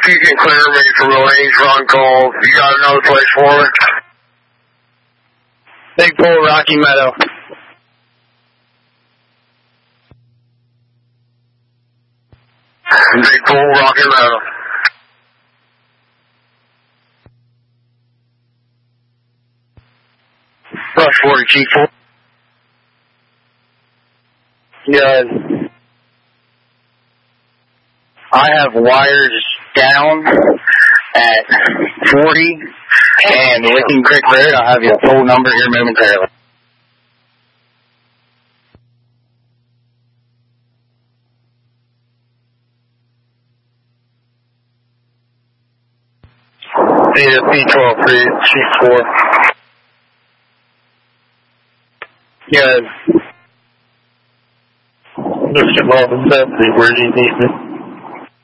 If you can clear me from the lanes, run call. You got another place for me? Big Bull, Rocky Meadow. Big Bull, Rocky Meadow. Rush 40, G4. Good. I have wires down at 40 and Licking Creek Road. I'll have your full number here momentarily. Data P12 for G4. Good. Mr. Marvin 70, where do you need me?